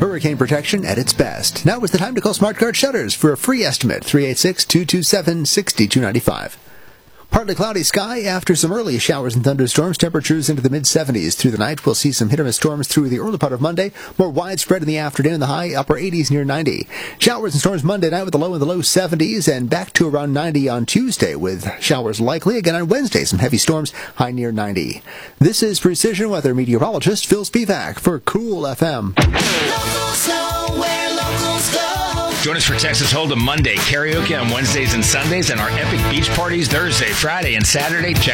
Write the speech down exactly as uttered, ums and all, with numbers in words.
hurricane protection at its best. Now is the time to call Smart Guard Shutters for a free estimate, three eight six, two two seven, six two nine five. Partly cloudy sky after some early showers and thunderstorms. Temperatures into the mid-seventies through the night. We'll see some hit-or-miss storms through the early part of Monday. More widespread in the afternoon. The high upper eighties near ninety. Showers and storms Monday night with the low in the low seventies and back to around ninety on Tuesday with showers likely. Again on Wednesday, some heavy storms, high near ninety. This is Precision Weather meteorologist Phil Spivak for Cool F M. Locals know where locals go. Join us for Texas Hold'em Monday, karaoke on Wednesdays and Sundays, and our epic beach parties Thursday, Friday, and Saturday. Check